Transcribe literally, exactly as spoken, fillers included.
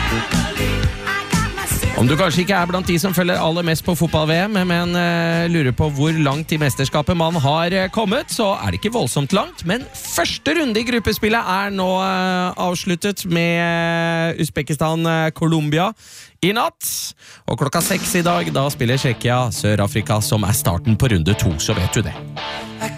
Om du kanskje ikke er blant de som følger aller mest på fotball-V M, men uh, lurer på hvor langt i mesterskapet man har uh, kommet, så er det ikke voldsomt langt, men første runde i gruppespillet er nå uh, avsluttet med uh, Uzbekistan-Colombia i natt. Og klokka seks i dag, da spiller Tsjekkia Sør-Afrika, som er starten på runde to, så vet du det.